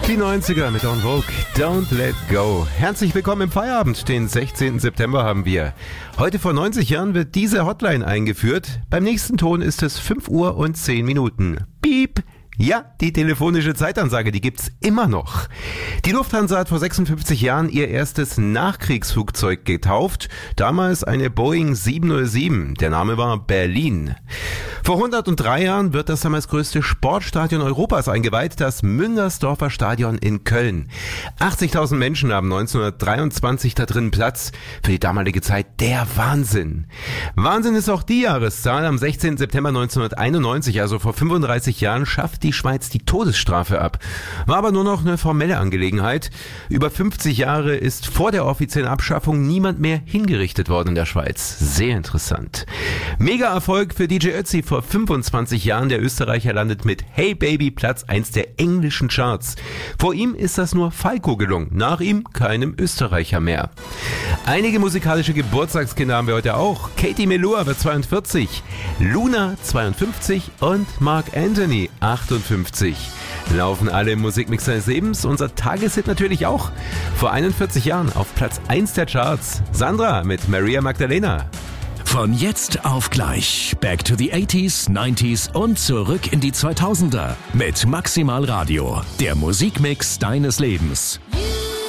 Die 90er mit En Vogue, Don't Let Go. Herzlich willkommen im Feierabend, den 16. September haben wir. Heute vor 90 Jahren wird diese Hotline eingeführt. Beim nächsten Ton ist es 5 Uhr und 10 Minuten. Piep! Ja, die telefonische Zeitansage, die gibt's immer noch. Die Lufthansa hat vor 56 Jahren ihr erstes Nachkriegsflugzeug getauft. Damals eine Boeing 707. Der Name war Berlin. Vor 103 Jahren wird das damals größte Sportstadion Europas eingeweiht, das Müngersdorfer Stadion in Köln. 80.000 Menschen haben 1923 da drin Platz. Für die damalige Zeit der Wahnsinn. Wahnsinn ist auch die Jahreszahl. Am 16. September 1991, also vor 35 Jahren, schafft die Schweiz die Todesstrafe ab. War aber nur noch eine formelle Angelegenheit. Über 50 Jahre ist vor der offiziellen Abschaffung niemand mehr hingerichtet worden in der Schweiz. Sehr interessant. Mega Erfolg für DJ Ötzi vor 25 Jahren. Der Österreicher landet mit Hey Baby Platz 1 der englischen Charts. Vor ihm ist das nur Falco gelungen. Nach ihm keinem Österreicher mehr. Einige musikalische Geburtstagskinder haben wir heute auch. Katie Melua wird 42, Luna 52 und Mark Anthony 58. Laufen alle im Musikmix deines Lebens. Unser Tageshit natürlich auch. Vor 41 Jahren auf Platz 1 der Charts. Sandra mit Maria Magdalena. Von jetzt auf gleich. Back to the 80s, 90s und zurück in die 2000er. Mit Maximal Radio. Der Musikmix deines Lebens.